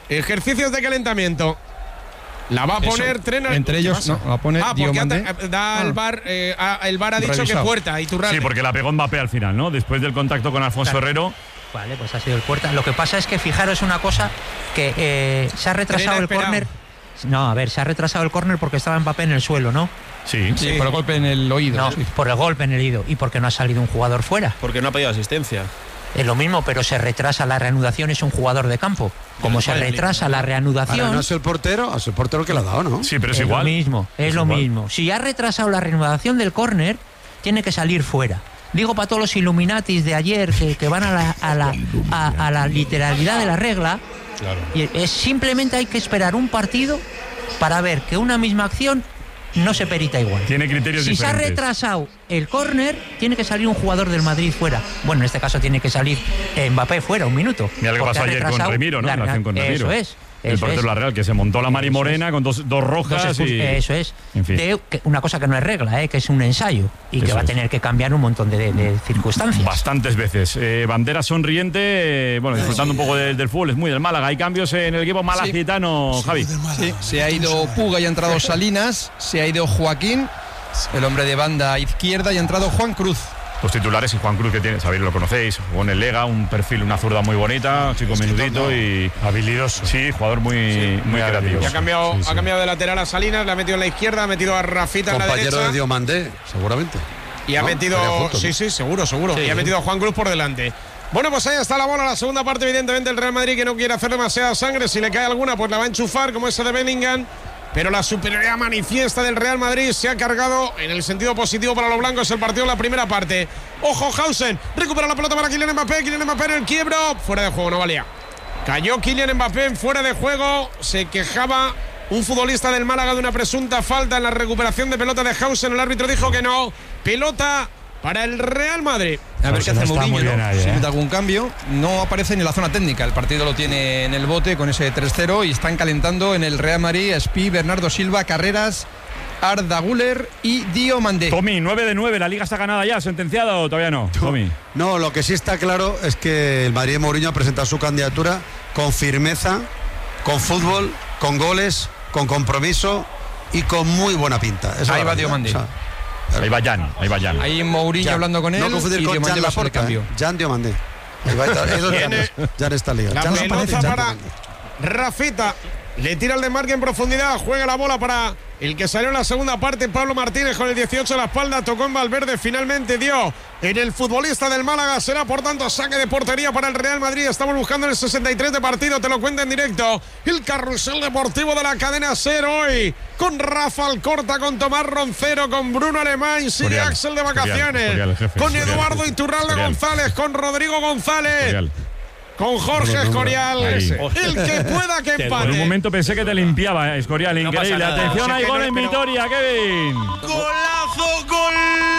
Ejercicios de calentamiento. La va a poner Trena. Entre ellos, no, la va a poner Diomandé. Da el VAR, el VAR ha dicho revisado. que Puerta, Iturralde. Sí, porque la pegó Mbappé al final, ¿no? Después del contacto con Alfonso Herrero. Vale, pues ha sido el Puerta. Lo que pasa es que fijaros una cosa, que se ha retrasado el córner. No, a ver, se ha retrasado el córner porque estaba Mbappé en el suelo, ¿no? Sí, por el golpe en el oído. No, Sí. por el golpe en el oído. ¿Y porque no ha salido un jugador fuera? Porque no ha pedido asistencia. Es lo mismo, pero se retrasa la reanudación, es un jugador de campo. Como se retrasa la reanudación... Ahora no es el portero que le ha dado, ¿no? Sí, pero es igual. Es lo mismo. Si ha retrasado la reanudación del córner, tiene que salir fuera. Digo para todos los Illuminatis de ayer que van a la literalidad de la regla. Claro. Y simplemente hay que esperar un partido para ver que una misma acción no se perita igual. Tiene criterios diferentes. diferentes. Se ha retrasado el córner, tiene que salir un jugador del Madrid fuera. Bueno, en este caso tiene que salir Mbappé fuera, un minuto. Mira lo que pasó ayer con Remiro, ¿no? La acción con Remiro. Eso es. El portero de la Real, que se montó la Mari Morena con dos rojas. Eso es. En fin. Una cosa que no es regla, que es un ensayo y que va a tener que cambiar un montón de circunstancias. Bastantes veces. Bandera sonriente, disfrutando un poco del fútbol, es muy del Málaga. Hay cambios en el equipo malacitano, Javi. Sí, se ha ido Puga y ha entrado Salinas, se ha ido Joaquín, el hombre de banda izquierda, y ha entrado Juan Cruz. Los titulares y Juan Cruz, que tiene, sabéis, lo conocéis, jugó en el Lega, un perfil, una zurda muy bonita, chico menudito y habilidoso. Sí, jugador muy creativo. Y ha cambiado de lateral a Salinas, le ha metido en la izquierda, ha metido a Rafita en la derecha. Compañero de Diomandé, seguramente. Y ha metido, juntos, sí, seguro. Sí. Y ha metido a Juan Cruz por delante. Bueno, pues ahí está la bola, la segunda parte, evidentemente el Real Madrid, que no quiere hacer demasiada sangre. Si le cae alguna, pues la va a enchufar, como esa de Bellingham. Pero la superioridad manifiesta del Real Madrid se ha cargado en el sentido positivo para los blancos el partido en la primera parte. Ojo, Hausen, recupera la pelota para Kylian Mbappé en el quiebro, fuera de juego, no valía. Cayó Kylian Mbappé fuera de juego, se quejaba un futbolista del Málaga de una presunta falta en la recuperación de pelota de Hausen, el árbitro dijo que no, pelota para el Real Madrid. A ver qué hace Mourinho, ahí, si mete algún cambio. No aparece ni la zona técnica. El partido lo tiene en el bote con ese 3-0 y están calentando en el Real Madrid Espí, Bernardo Silva, Carreras, Arda Güler y Diomandé. Tommy, 9 de 9, ¿la Liga está ganada ya, sentenciada o todavía no? Tommy. No, lo que sí está claro es que el Madrid de Mourinho ha presentado su candidatura con firmeza, con fútbol, con goles, con compromiso y con muy buena pinta. Ahí va Diomandé. Ahí va Jan. Ahí Mourinho hablando con él. No confundir y con Diomandé Jan va a hacer Laporta, cambio. Jan Diomandé. Ahí va, Jan está liga. La pelota para Rafita. Le tira el desmarque en profundidad. Juega la bola para el que salió en la segunda parte, Pablo Martínez, con el 18 a la espalda. Tocó en Valverde. Finalmente dio en el futbolista del Málaga. Será, por tanto, saque de portería para el Real Madrid. Estamos buscando el 63 de partido. Te lo cuenta en directo el carrusel deportivo de la cadena SER hoy. Con Rafa Alcorta, con Tomás Roncero, con Bruno Alemán, sigue Axel de vacaciones. Con Eduardo Iturralde González, con Rodrigo González. Con Jorge Escorial, el que pueda que empate. Por un momento pensé que te limpiaba, Escorial, increíble. No Atención, hay gol en Vitoria, Kevin. ¡Golazo, gol!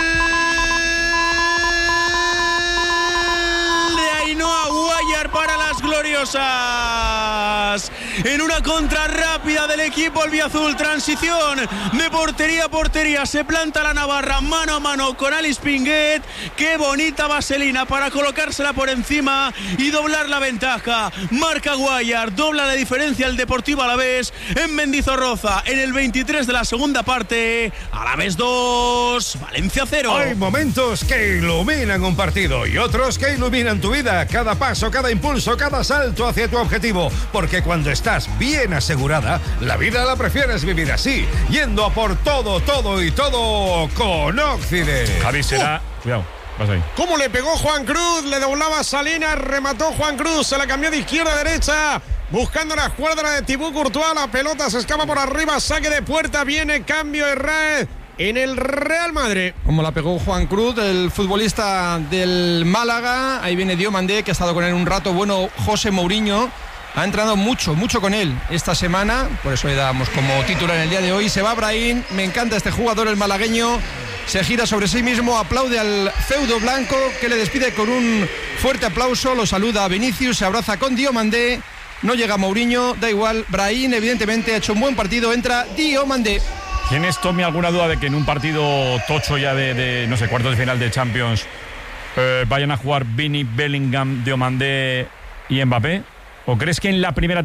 De Ainhoa Guayar para las gloriosas. En una contra rápida del equipo albiazul, transición de portería a portería, se planta la navarra mano a mano con Alice Pinguet. Qué bonita vaselina para colocársela por encima y doblar la ventaja. Marca Guayar, dobla la diferencia el Deportivo Alavés en Mendizorroza en el 23 de la segunda parte. Alavés 2, Valencia 0. Hay momentos que iluminan un partido y otros que iluminan tu vida. Cada paso, cada impulso, cada salto hacia tu objetivo. Porque cuando estás bien asegurada, la vida la prefieres vivir así, yendo a por todo, todo y todo con Occident. Javi será. Cuidado, vas ahí. ¿Cómo le pegó Juan Cruz? Le doblaba Salinas, remató Juan Cruz, se la cambió de izquierda a derecha, buscando la escuadra de Thibaut Courtois. La pelota se escapa por arriba, saque de puerta, viene cambio de red en el Real Madrid. Como la pegó Juan Cruz, el futbolista del Málaga. Ahí viene Diomandé, que ha estado con él un rato. Bueno, José Mourinho ha entrenado mucho con él esta semana, por eso le damos como titular en el día de hoy. Se va Brahim, me encanta este jugador, el malagueño. Se gira sobre sí mismo, aplaude al feudo blanco, que le despide con un fuerte aplauso. Lo saluda a Vinicius, se abraza con Diomandé. No llega Mourinho, da igual. Brahim, evidentemente, ha hecho un buen partido. Entra Diomandé. ¿Tienes, Tommy, alguna duda de que en un partido tocho ya de no sé, cuartos de final de Champions vayan a jugar Vini, Bellingham, Diomandé y Mbappé? ¿O crees que en la primera